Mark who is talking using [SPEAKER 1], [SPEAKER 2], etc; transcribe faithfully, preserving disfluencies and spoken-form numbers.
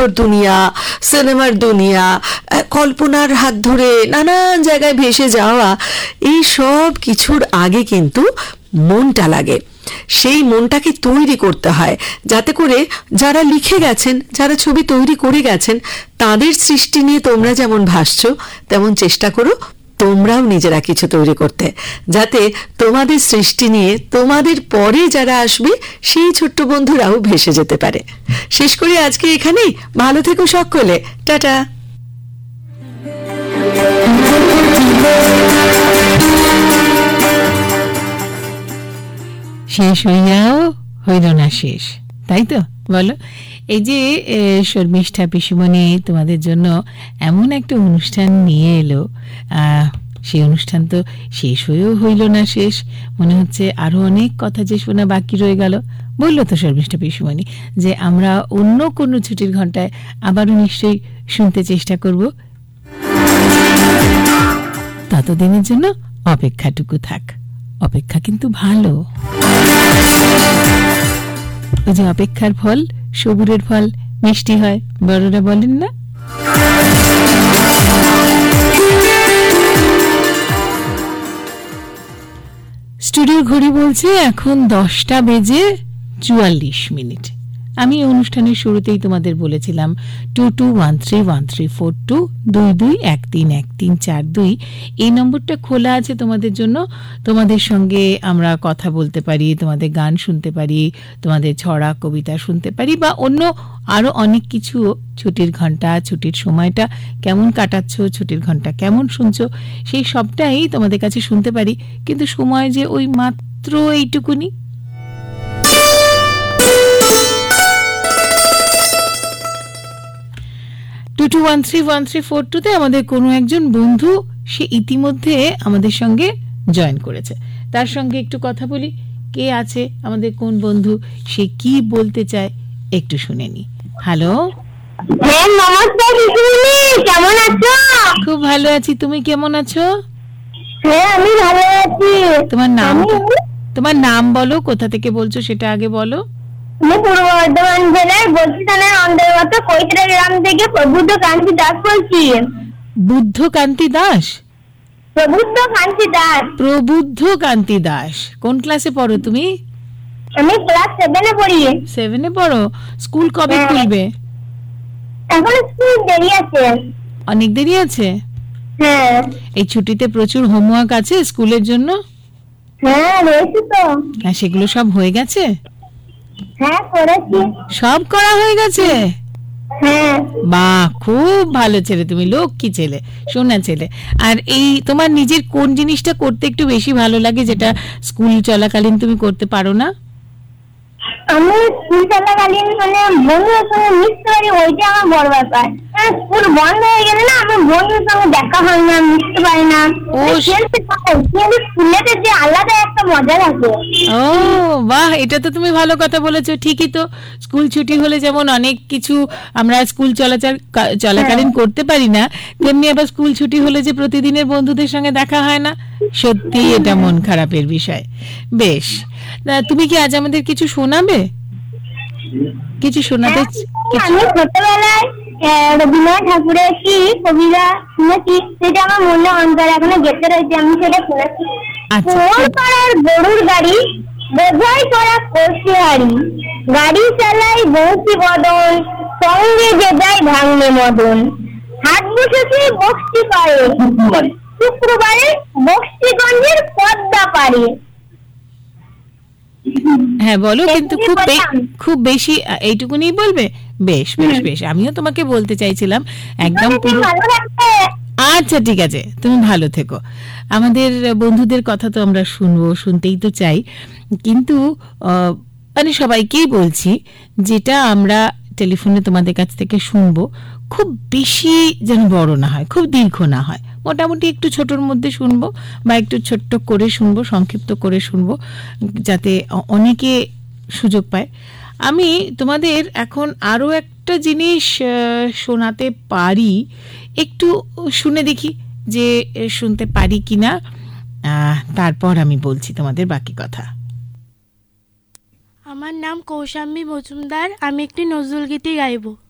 [SPEAKER 1] রেডিওর দুনিয়া, সিনেমার দুনিয়া, কল্পনার হাত ধরে নানান জায়গায় ভেসে যাওয়া, এই সব কিছুর আগে কিন্তু মনটা লাগে। সেই মনটাকে তৈরি করতে হয়, যাতে করে যারা লিখে গেছেন, যারা ছবি তৈরি করে গেছেন, তাদের সৃষ্টি নিয়ে তোমরা যেমন ভাসছো, তেমন চেষ্টা করো তোমরাও নিজেরা কিছু তৈরি করতে, যাতে তোমাদের সৃষ্টি নিয়ে তোমাদের পরে যারা আসবে সেই ছোট্ট বন্ধুরাও ভেসে যেতে পারে। শেষ করি আজকে এখানেই। ভালো থেকো সকলে, টাটা।
[SPEAKER 2] শেষ হইয়াও হইল না শেষ, তাই তো বলো? এই যে শর্মিষ্ঠা পিসিমণি তোমাদের জন্য এমন একটা অনুষ্ঠান নিয়ে এলো, সেই অনুষ্ঠান তো শেষ হয়েও হইল না শেষ, মনে হচ্ছে আরো অনেক কথা যে শোনা বাকি রয়ে গেল। বললো তো শর্মিষ্ঠা পিসিমণি যে আমরা অন্য কোনো ছুটির ঘন্টায় আবারও নিশ্চয়ই শুনতে চেষ্টা করব। ততদিনের জন্য অপেক্ষাটুকু থাক। অপেক্ষা কিন্তু ভালো, ওই যে অপেক্ষার ফল, সবুরের ফল মিষ্টি হয়, বড়রা বলেন না? স্টুডিওর ঘড়ি বলছে এখন দশটা বেজে চুয়াল্লিশ মিনিট। আমি অনুষ্ঠানের শুরুতেই তোমাদের বলেছিলাম two two one three one three four two দুই দুই এক তিন এক তিন চার দুই এই নম্বরটা খোলা আছে তোমাদের জন্য। তোমাদের সঙ্গে আমরা কথা বলতে পারি, তোমাদের গান শুনতে পারি, তোমাদের ছড়া কবিতা শুনতে পারি, বা অন্য আরো অনেক কিছু। ছুটির ঘন্টা, ছুটির সময়টা কেমন কাটাচ্ছ, ছুটির ঘন্টা কেমন শুনছো, সেই সবটাই তোমাদের কাছে শুনতে পারি। কিন্তু সময় যে ওই মাত্র এইটুকুনি। Two two one three one three four টুতে আমাদের কোনো একজন বন্ধু সে ইতিমধ্যে আমাদের সঙ্গে জয়েন করেছে। তার সঙ্গে একটু কথা বলি। কে আছে আমাদের, কোন বন্ধু, সে কি বলতে চায় একটু শুনে নি। হ্যালো,
[SPEAKER 3] হ্যাঁ নমস্কার দিদিমণি, কেমন আছো?
[SPEAKER 2] খুব ভালো আছি, তুমি কেমন আছো?
[SPEAKER 3] হ্যাঁ আমি ভালো আছি।
[SPEAKER 2] তোমার নাম, তোমার নাম বলো, কোথা থেকে বলছো সেটা আগে বলো।
[SPEAKER 3] আমি পূর্ব বর্ধমান জেলার বলছি থানার অন্তর্গত কৈতরা গ্রাম থেকে প্রবুদ্ধ কান্তি দাস বলছি।
[SPEAKER 2] বুদ্ধ কান্তি দাস?
[SPEAKER 3] প্রবুদ্ধ কান্তি দাস।
[SPEAKER 2] প্রবুদ্ধ কান্তি দাস। কোন ক্লাসে পড়ো তুমি?
[SPEAKER 3] আমি ক্লাস সেভেনে পড়ি।
[SPEAKER 2] সেভেনে পড়ো? স্কুল কবে খুলবে?
[SPEAKER 3] এখন স্কুল দেরি আছে।
[SPEAKER 2] অনেক দেরি আছে?
[SPEAKER 3] হ্যাঁ।
[SPEAKER 2] এই ছুটিতে প্রচুর হোমওয়ার্ক আছে স্কুলের জন্য?
[SPEAKER 3] হ্যাঁ রয়েছে তো।
[SPEAKER 2] আর সেগুলো সব হয়ে গেছে?
[SPEAKER 3] হ্যাঁ করেছি।
[SPEAKER 2] সব করা হয়ে গেছে?
[SPEAKER 3] হ্যাঁ।
[SPEAKER 2] বাহ, খুব ভালো ছেলে তুমি, লক্ষ্মী ছেলে, সোনা ছেলে। আর এই তোমার নিজের কোন জিনিসটা করতে একটু বেশি ভালো লাগে, যেটা স্কুল চলাকালীন তুমি করতে পারো না?
[SPEAKER 3] আমি স্কুল চলাকালীন মানে বন্ধুদের সঙ্গে মিশতে পারি, ওইটা আমার বড় ব্যাপার। স্কুল বন্ধ হয়ে গেলে না আমার বন্ধুদের সঙ্গে দেখা হয় না, মিশতে পারি না। ও স্কুলেতে যে আলাদা একটা মজা থাকে।
[SPEAKER 2] ও বাহ, এটা তো তুমি ভালো কথা বলেছো। ঠিকই তো, স্কুল ছুটি হলে যেমন অনেক কিছু আমরা স্কুল চলাচল চলাকালীন করতে পারি না, তেমনি আবার স্কুল ছুটি হলে যে প্রতিদিনের বন্ধুদের সঙ্গে দেখা হয় না, সত্যি এটা মন খারাপের বিষয়। বেশ, তুমি কি আজ আমাদের কিছু শোনাবে? কিছু শোনাতে?
[SPEAKER 3] আমি ছোটবেলায় রবীন্দ্রনাথ ঠাকুরের কি কবিতা শুনেছি, সেটা আমার মনে অন্তর এখনো গেঁথে রয়েছে, আমি সেটা শুনেছি। পাড়ার গরুর গাড়ি বোঝাই করা কষে হাড়ি, গাড়ি চালাই বংশী বদন, সঙ্গে যে যায় ভাঙনে মদন, হাট বসেছে বক্সি পারে, শুক্রবারে বক্সিগঞ্জের পদ্মা পারে।
[SPEAKER 2] হ্যাঁ বলো, কিন্তু খুব খুব বেশি এইটুকুনি বলবে? বেশ বেশ বেশ, আমিও তোমাকে বলতে চাইছিলাম একদম পুরো। আচ্ছা ঠিক আছে, তুমি ভালো থেকো। আমাদের বন্ধুদের কথা তো আমরা শুনবো, শুনতেই তো চাই, কিন্তু মানে সবাইকেই বলছি যেটা আমরা টেলিফোনে তোমাদের কাছ থেকে শুনবো খুব বেশি যেন বড় না হয়, খুব দীর্ঘ না হয়, মোটামুটি একটু ছোটর মধ্যে শুনবো, বা একটু ছোট্ট করে শুনবো, সংক্ষিপ্ত করে শুনবো, যাতে অনেকে সুযোগ পায়। আমি তোমাদের এখন আরো একটা জিনিস শোনাতে পারি, একটু শুনে দেখি যে শুনতে পারি কিনা, তারপর আমি বলছি তোমাদের বাকি কথা।
[SPEAKER 4] আমার নাম কৌশাম্বী মজুমদার, আমি একটি নজরুল গীতি গাইব।